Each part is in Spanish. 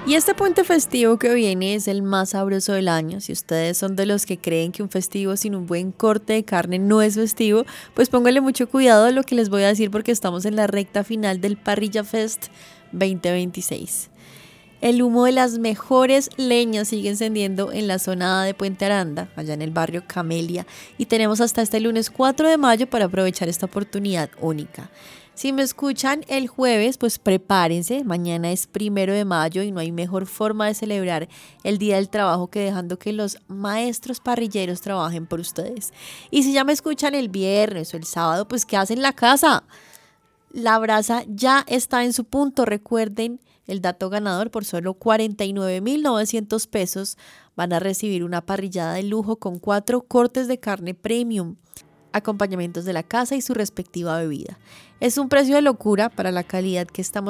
Y este puente festivo que viene es el más sabroso del año. Si ustedes son de los que creen que un festivo sin un buen corte de carne no es festivo, pues pónganle mucho cuidado a lo que les voy a decir porque estamos en la recta final del Parrilla Fest 2026. El humo de las mejores leñas sigue encendiendo en la zona de Puente Aranda, allá en el barrio Camelia, y tenemos hasta este lunes 4 de mayo para aprovechar esta oportunidad única. Si me escuchan el jueves, pues prepárense, mañana es 1 de mayo y no hay mejor forma de celebrar el Día del Trabajo que dejando que los maestros parrilleros trabajen por ustedes. Y si ya me escuchan el viernes o el sábado, pues ¿qué hacen en la casa? La brasa ya está en su punto. Recuerden el dato ganador: por solo 49.900 pesos van a recibir una parrillada de lujo con 4 cortes de carne premium, acompañamientos de la casa y su respectiva bebida. Es un precio de locura para la calidad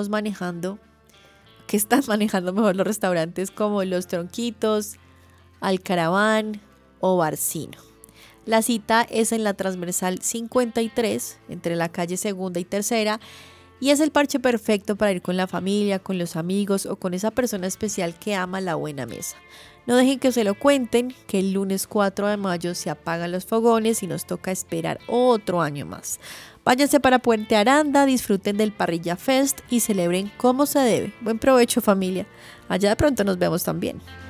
que están manejando mejor los restaurantes como Los Tronquitos, Alcaraván o Barcino. La cita es en la transversal 53, entre la calle Segunda y Tercera, y es el parche perfecto para ir con la familia, con los amigos o con esa persona especial que ama la buena mesa. No dejen que se lo cuenten, que el lunes 4 de mayo se apagan los fogones y nos toca esperar otro año más. Váyanse para Puente Aranda, disfruten del Parrilla Fest y celebren como se debe. Buen provecho, familia. Allá de pronto nos vemos también.